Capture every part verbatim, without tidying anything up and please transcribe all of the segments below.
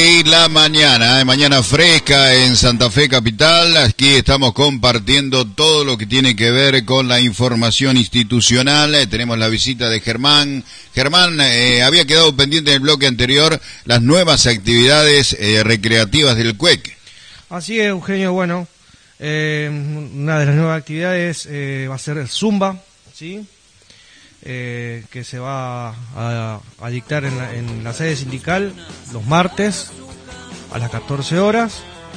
y la mañana, eh, mañana fresca en Santa Fe Capital. Aquí estamos compartiendo todo lo que tiene que ver con la información institucional. Eh, tenemos la visita de Germán. Germán, eh, había quedado pendiente en el bloque anterior las nuevas actividades eh, recreativas del C U E C. Así es, Eugenio. Bueno, eh, una de las nuevas actividades eh, va a ser el Zumba, ¿sí? Eh, que se va a, a dictar en la, en la sede sindical los martes a las catorce horas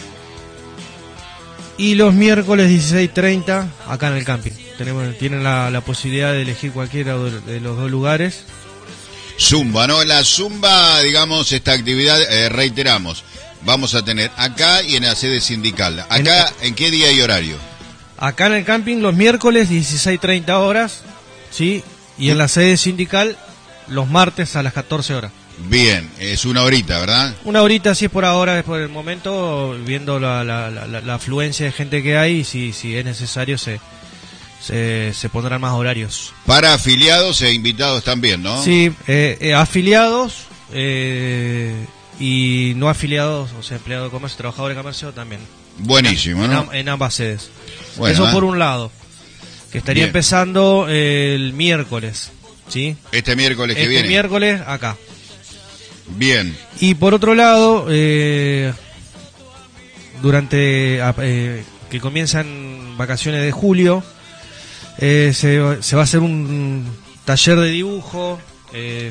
y los miércoles dieciséis treinta acá en el camping. Tenemos, tienen la, la posibilidad de elegir cualquiera de, de los dos lugares. Zumba, ¿no? La Zumba, digamos, esta actividad, eh, reiteramos, vamos a tener acá y en la sede sindical. Acá, ¿en, ¿en qué día y horario? Acá en el camping los miércoles dieciséis treinta horas, ¿sí? Y en la sede sindical los martes a las catorce horas. Bien, es una horita, ¿verdad? Una horita, sí, es por ahora, es por el momento, viendo la, la, la, la afluencia de gente que hay, y si, si es necesario se, se, se pondrán más horarios. Para afiliados e invitados también, ¿no? Sí, eh, eh, afiliados eh, y no afiliados, o sea, empleados de comercio, trabajadores de comercio también. Buenísimo, en, ¿no? En, en ambas sedes. Bueno, eso ¿eh? por un lado. Que estaría Bien. empezando el miércoles, ¿sí? Este miércoles que este viene. Este miércoles acá. Bien. Y por otro lado, eh, durante eh, que comienzan vacaciones de julio, eh, se, se va a hacer un taller de dibujo eh,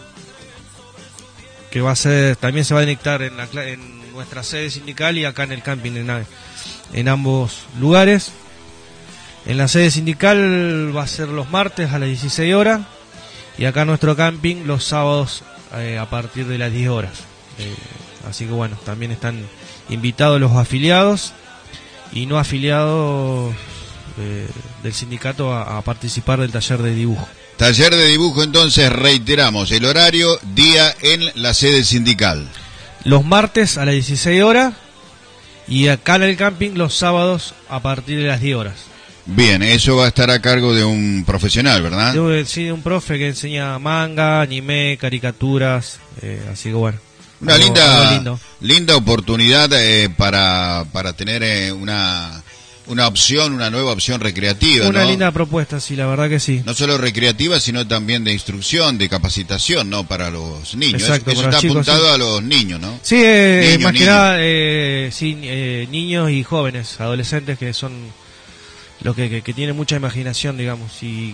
que va a ser, también se va a dictar en, la, en nuestra sede sindical y acá en el camping, en, en ambos lugares. En la sede sindical va a ser los martes a las dieciséis horas y acá en nuestro camping los sábados eh, a partir de las diez horas. Eh, así que bueno, también están invitados los afiliados y no afiliados eh, del sindicato a, a participar del taller de dibujo. Taller de dibujo, entonces reiteramos, el horario, día en la sede sindical. Los martes a las dieciséis horas y acá en el camping los sábados a partir de las diez horas. Bien, eso va a estar a cargo de un profesional, ¿verdad? De, sí, de un profe que enseña manga, anime, caricaturas, eh, así que bueno. Una algo, linda algo linda oportunidad eh, para para tener eh, una una opción, una nueva opción recreativa, Una ¿no? linda propuesta, sí, la verdad que sí. No solo recreativa, sino también de instrucción, de capacitación, ¿no? Para los niños. Exacto, eso eso para está chicos, apuntado sí. a los niños, ¿no? Sí, eh, niños, más que niños. nada, eh, sí, eh, niños y jóvenes, adolescentes que son los que, que, que tienen mucha imaginación, digamos, y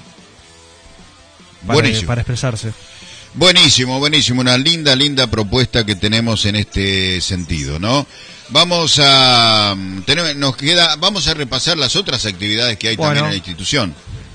para, eh, para expresarse. Buenísimo, buenísimo, una linda, linda propuesta que tenemos en este sentido, ¿no? Vamos a tenemos, nos queda, vamos a repasar las otras actividades que hay bueno, también en la institución.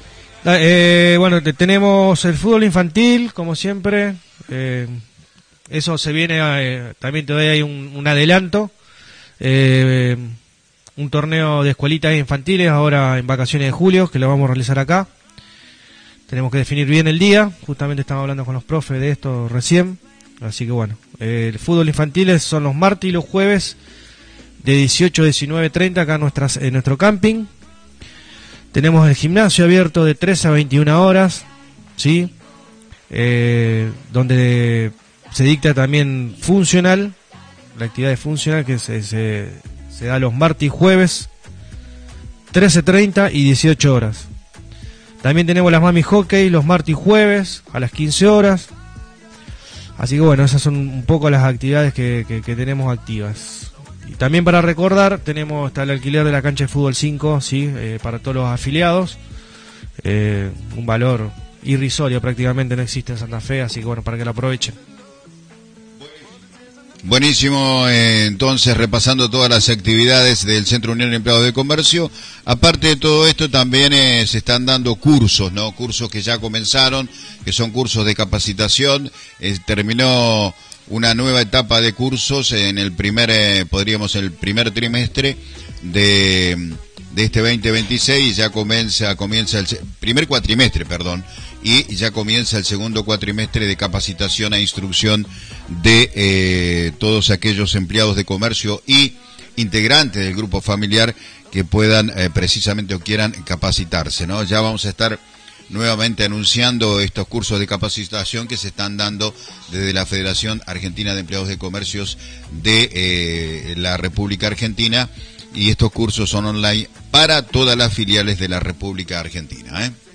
Eh, bueno, tenemos el fútbol infantil, como siempre, eh, eso se viene, eh, también todavía hay un, un adelanto, eh, un torneo de escuelitas infantiles ahora en vacaciones de julio, que lo vamos a realizar acá. Tenemos que definir bien el día, justamente estamos hablando con los profes de esto recién, así que bueno, eh, el fútbol infantil son los martes y los jueves de dieciocho a diecinueve treinta acá en, nuestras, en nuestro camping. Tenemos el gimnasio abierto de trece a veintiuna horas, ¿sí? Eh, donde se dicta también funcional, la actividad funcional que se, se, se da los martes y jueves, trece treinta y dieciocho horas. También tenemos las mami hockey los martes y jueves a las quince horas. Así que bueno, esas son un poco las actividades que, que, que tenemos activas. Y también para recordar, tenemos está el alquiler de la cancha de fútbol cinco, ¿sí? eh, para todos los afiliados. Eh, un valor irrisorio prácticamente no existe en Santa Fe, así que bueno, para que lo aprovechen. Buenísimo, eh, entonces repasando todas las actividades del Centro Unión de Empleados de Comercio. Aparte de todo esto también eh, se están dando cursos, ¿no? Cursos que ya comenzaron, que son cursos de capacitación. Eh, terminó una nueva etapa de cursos en el primer, eh, podríamos, el primer trimestre de, de este veinte veintiséis y ya comienza, comienza el primer cuatrimestre, perdón, y ya comienza el segundo cuatrimestre de capacitación e instrucción de eh, todos aquellos empleados de comercio y integrantes del grupo familiar que puedan eh, precisamente o quieran capacitarse, ¿no? Ya vamos a estar nuevamente anunciando estos cursos de capacitación que se están dando desde la Federación Argentina de Empleados de Comercios de eh, la República Argentina, y estos cursos son online para todas las filiales de la República Argentina, ¿eh?